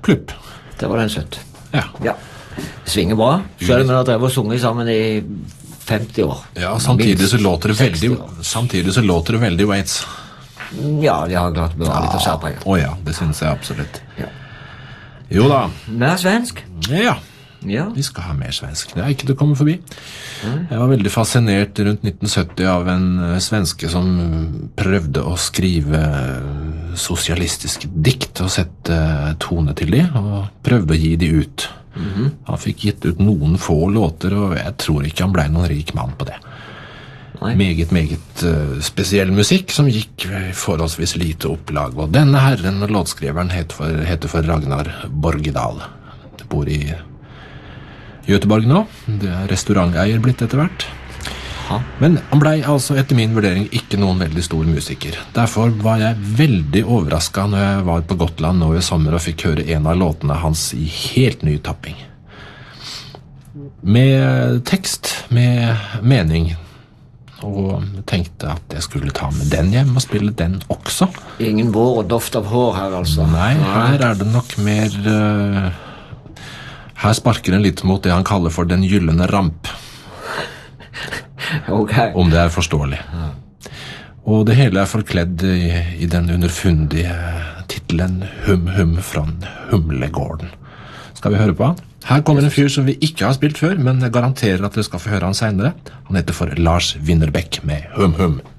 popklubb. Det var den søtt. Ja. Ja. Det svinger bra. Selv om vi har drevet og sunget sammen i 50 år. Ja, samtidig så låter det 60 veldig Waits. Ja, de har klart bra litt å se på. Ja, det synes jeg absolutt. Ja. Jo da. Mer svensk? Ja, Ja. vi skal ha mer svensk. Det er ikke til å komme forbi. Jeg var veldig fascinert rundt 1970 av en svenske som prøvde å skrive sosialistiske dikt og sette tone til de, og prøvde å gi de ut. Han fikk gitt ut noen få låter, og jeg tror ikke han ble noen rik mann på det. Nei. Meget spesiell musikk som gikk forholdsvis lite opplag, og denne herren og låtskriveren heter for Ragnar Borgedal. Det bor i Göteborg nå. Det er restauranteier blitt etter hvert. Ja. Men han ble altså etter min vurdering ikke noen veldig stor musiker. Derfor var jeg veldig overrasket når jeg var på Gotland nå i sommer og fikk høre en av låtene hans i helt ny tapping. Med tekst, med mening. Og tenkte at jeg skulle ta med den hjem og spille den også. Ingen vår og doft av hår her, altså. Nei, her er det nok mer... Her sparker den litt mot det han kaller for den gyllene ramp. Ok. Om det er forståelig. Og det hele er forkledd i den underfundige titlen Hum Hum fra Humlegården. Skal vi høre på han? Her kommer en fyr som vi ikke har spilt før, men jeg garanterer at dere skal få høre han senere. Han heter for Lars Winnerbäck med Hum Hum.